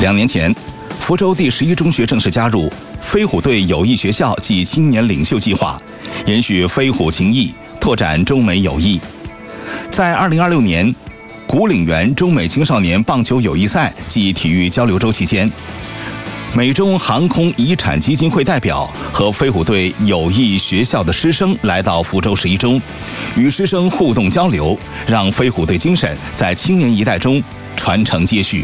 2年前，福州第11中学正式加入飞虎队友谊学校暨青年领袖计划，延续飞虎情谊，拓展中美友谊。在2026年古岭园中美青少年棒球友谊赛暨体育交流周期间，美中航空遗产基金会代表和飞虎队友谊学校的师生来到福州11中，与师生互动交流，让飞虎队精神在青年一代中传承接续。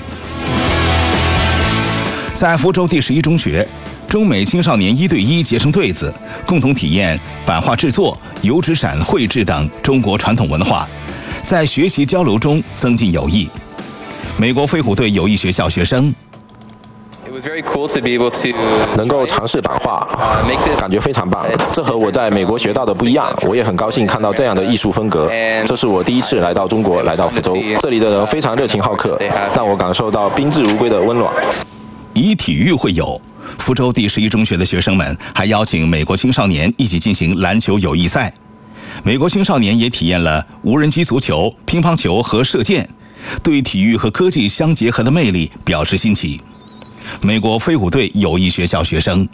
在福州第11中学，中美青少年1对1结成对子，共同体验版画制作、油纸伞绘制等中国传统文化，在学习交流中增进友谊。美国飞虎队友谊学校学生能够尝试版画，感觉非常棒。这和我在美国学到的不一样，我也很高兴看到这样的艺术风格。这是我第一次来到中国，来到福州，这里的人非常热情好客，让我感受到宾至如归的温暖。 以体育会友，福州第11中学的学生们还邀请美国青少年一起进行篮球友谊赛。美国青少年也体验了无人机足球、乒乓球和射箭，对体育和科技相结合的魅力表示新奇。美国飞虎队友谊学校学生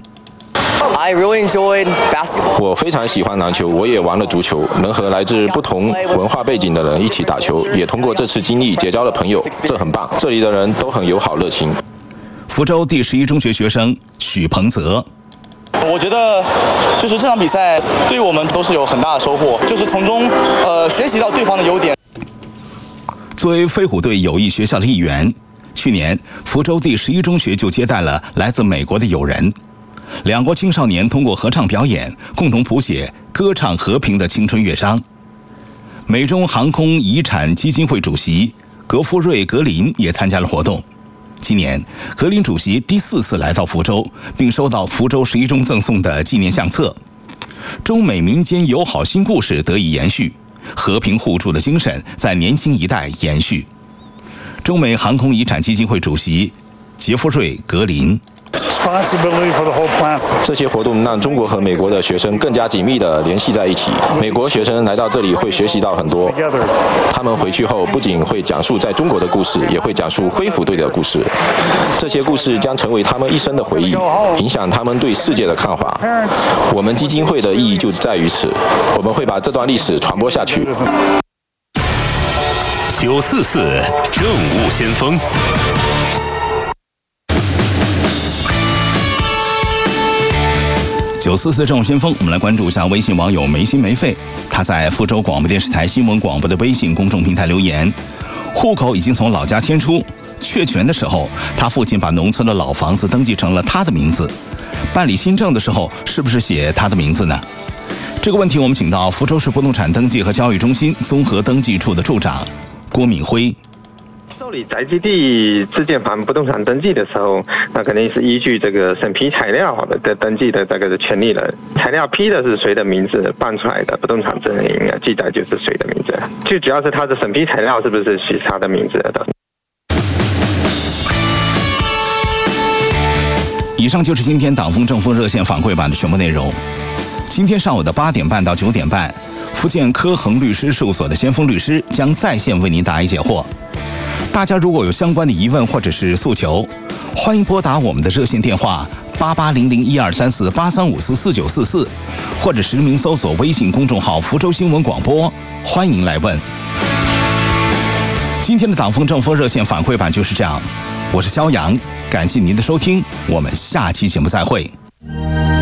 我非常喜欢篮球，我也玩了足球，能和来自不同文化背景的人一起打球，也通过这次经历结交了朋友，这很棒。这里的人都很友好热情。 福州第11中学学生许鹏泽， 我觉得就是这场比赛对于我们都是有很大的收获，就是从中学习到对方的优点。 作为飞虎队友谊学校的一员，去年福州第11中学就接待了来自美国的友人，两国青少年通过合唱表演，共同谱写歌唱和平的青春乐章。美中航空遗产基金会主席格夫瑞·格林也参加了活动。今年，格林主席第4次来到福州，并收到福州11中赠送的纪念相册。中美民间友好新故事得以延续，和平互助的精神在年轻一代延续。中美航空遗产基金会主席杰弗瑞·格林， 这些活动让中国和美国的学生更加紧密地联系在一起。美国学生来到这里会学习到很多，他们回去后不仅会讲述在中国的故事，也会讲述飞虎队的故事。这些故事将成为他们一生的回忆，影响他们对世界的看法。我们基金会的意义就在于此，我们会把这段历史传播下去。 944政务先锋。 944政务先锋，我们来关注一下微信网友没心没肺。他在福州广播电视台新闻广播的微信公众平台留言：户口已经从老家迁出，确权的时候，他父亲把农村的老房子登记成了他的名字，办理新证的时候是不是写他的名字呢？这个问题我们请到福州市不动产登记和交易中心综合登记处的处长郭敏辉。 受理宅基地自建房不动产登记的时候，那肯定是依据这个审批材料的登记的这个权利人，材料批的是谁的名字，办出来的不动产证明记载就是谁的名字，最主要是他的审批材料是不是写他的名字的。 以上就是今天党风政风热线反馈版的全部内容。今天上午的8点半到9点半，福建科恒律师事务所的先锋律师将在线为您答疑解惑。大家如果有相关的疑问或者是诉求，欢迎拨打我们的热线电话8800123483544944，或者实名搜索微信公众号福州新闻广播，欢迎来问。今天的党风政风热线反馈版就是这样，我是肖阳，感谢您的收听，我们下期节目再会。